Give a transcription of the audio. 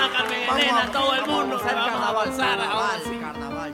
Carmen Vamos Elena, todo el vamos mundo. a hacer Vamos a carnaval, avanzar ahora carnaval, sí. carnaval.